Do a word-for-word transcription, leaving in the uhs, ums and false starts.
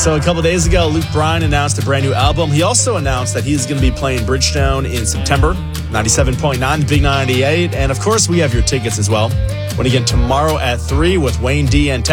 So a couple days ago, Luke Bryan announced a brand new album. He also announced that he's going to be playing Bridgestone in September, ninety-seven point nine, the Big ninety-eight. And, of course, we have your tickets as well. When again, tomorrow at three with Wayne D and Tech.